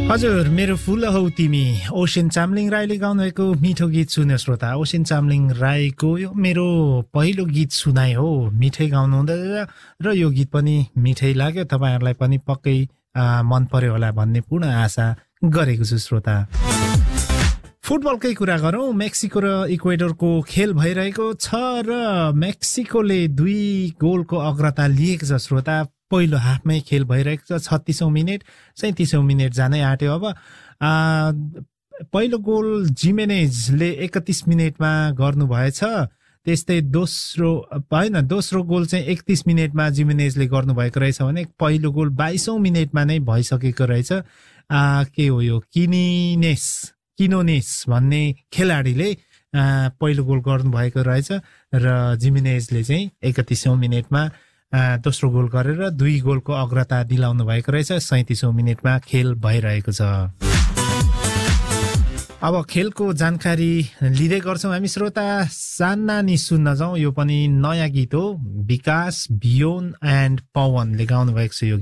हजुर मेरो फुल हौ तिमी ओसेन चामलिङ राईले गाउनुभएको मिठो गीत सुन्यो श्रोता। ओसेन चामलिङ राईको यो मेरो पहिलो गीत सुनाइ हो। मिठै गाउनु हुँदैछ र यो गीत पनि मिठै लाग्यो, तपाईहरुलाई पनि पक्कै मन पर्यो होला भन्ने पूर्ण आशा गरेको छु श्रोता। फुटबलकै कुरा गरौँ। मेक्सिको र इक्वेडरको खेल भइरहेको छ र मेक्सिकोले 2 गोलको अग्रता लिएको छ श्रोता। पहिलो हाफमै खेल भइरहेको छ, 36औं मिनेट 37औं मिनेट जानै आट्यो। अब पहिलो गोल जिमेनेजले 31 मिनेटमा गर्नुभएछ, त्यस्तै दोस्रो गोल चाहिँ 31 मिनेटमा जिमेनेजले गर्नुभएको रहेछ भने पहिलो गोल 22औं मिनेटमा नै भइसकेको रहेछ। के हो यो किनोनेस भन्ने खेलाडीले पहिलो गोल गर्नुभएको रहेछ र जिमेनेजले चाहिँ 31औं मिनेटमा दोस्रो गोल गरेर 2 गोलको अग्रता दिलाउनु भएको रहेछ। 37औं मिनेटमा खेल भइरहेको छ। अब खेलको जानकारी लिँदै गर्छौं हामी श्रोता। सान्नानी सुन्न जाउँ। यो पनि नयाँ गीत हो। विकास, बियोन एन्ड पवनले गाउनु भएको छ यो